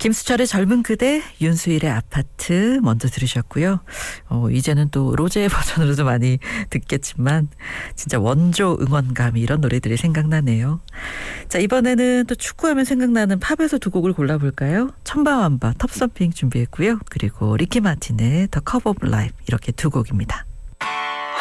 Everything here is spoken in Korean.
김수철의 젊은 그대, 윤수일의 아파트 먼저 들으셨고요. 이제는 또 로제 버전으로도 많이 듣겠지만 진짜 원조 응원감 이런 노래들이 생각나네요. 자, 이번에는 또 축구하면 생각나는 팝에서 두 곡을 골라볼까요? 천바완바 텁서핑 준비했고요. 그리고 리키 마틴의 더 커버 오브 라이프 이렇게 두 곡입니다.